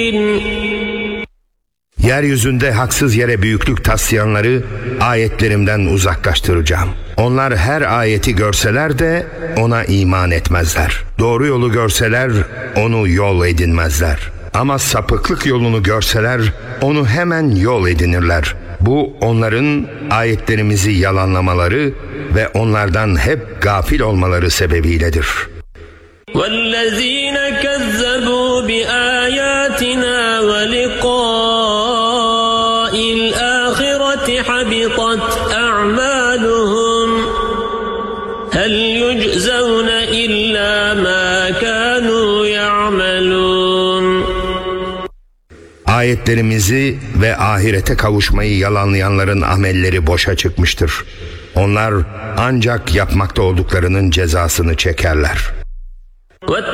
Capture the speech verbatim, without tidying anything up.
Yeryüzünde haksız yere büyüklük taslayanları ayetlerimden uzaklaştıracağım. Onlar her ayeti görseler de ona iman etmezler. Doğru yolu görseler onu yol edinmezler. Ama sapıklık yolunu görseler onu hemen yol edinirler. Bu onların ayetlerimizi yalanlamaları ve onlardan hep gafil olmaları sebebiyledir. وَالَّذ۪ينَ كَذَّبُوا بِآيَاتِنَا وَلِقَاءِ الْآخِرَةِ حَبِطَتْ أَعْمَالُهُمْ هَلْ يُجْزَوْنَ إِلَّا مَا كَانُوا يَعْمَلُونَ Ayetlerimizi ve ahirete kavuşmayı yalanlayanların amelleri boşa çıkmıştır. Onlar ancak yapmakta olduklarının cezasını çekerler.